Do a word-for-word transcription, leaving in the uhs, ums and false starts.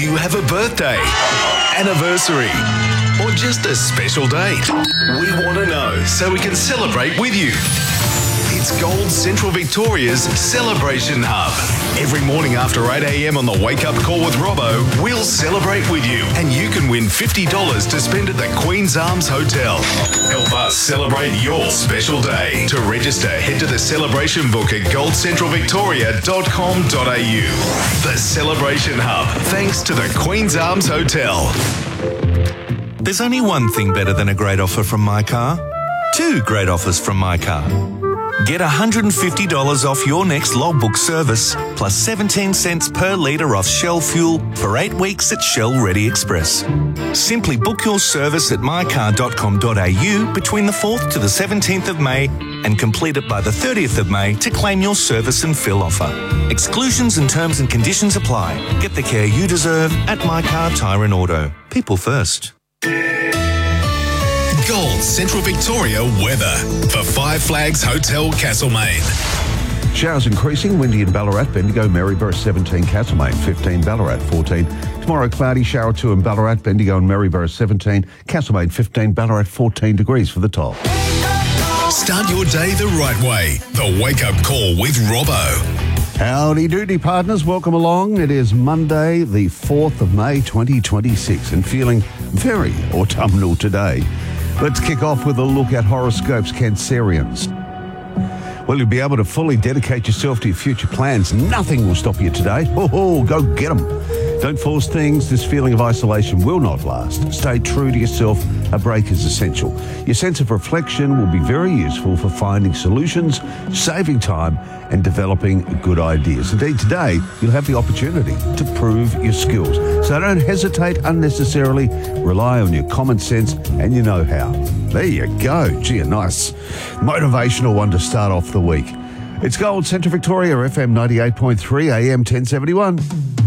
Do you have a birthday, anniversary, or just a special date? We want to know so we can celebrate with you. It's Gold Central Victoria's Celebration Hub. Every morning after eight a.m. on the Wake Up Call with Robbo, we'll celebrate with you and you can win fifty dollars to spend at the Queen's Arms Hotel. Help us celebrate your special day. To register, head to the celebration book at gold central victoria dot com dot a u. The Celebration Hub, thanks to the Queen's Arms Hotel. There's only one thing better than a great offer from My Car. Two great offers from My Car. Get one hundred fifty dollars off your next logbook service, plus seventeen cents per litre off Shell fuel for eight weeks at Shell Ready Express. Simply book your service at my car dot com dot a u between the fourth to the seventeenth of May and complete it by the thirtieth of May to claim your service and fill offer. Exclusions and terms and conditions apply. Get the care you deserve at My Car Tyre and Auto. People first. Gold Central Victoria weather for Five Flags Hotel Castlemaine. Showers increasing, windy in Ballarat, Bendigo, Maryborough seventeen, Castlemaine fifteen, Ballarat fourteen. Tomorrow cloudy, shower two in Ballarat, Bendigo and Maryborough seventeen, Castlemaine fifteen, Ballarat fourteen degrees for the top. Start your day the right way. The Wake Up Call with Robbo. Howdy doody, partners. Welcome along. It is Monday, the fourth of May, twenty twenty-six, and feeling very autumnal today. Let's kick off with a look at horoscopes, Cancerians. Well, you'll be able to fully dedicate yourself to your future plans. Nothing will stop you today. Oh, go get them. Don't force things. This feeling of isolation will not last. Stay true to yourself. A break is essential. Your sense of reflection will be very useful for finding solutions, saving time, and developing good ideas. Indeed, today, you'll have the opportunity to prove your skills. So don't hesitate unnecessarily. Rely on your common sense and your know-how. There you go. Gee, a nice motivational one to start off the week. It's Gold Central Victoria, F M ninety-eight point three, A M ten seventy-one.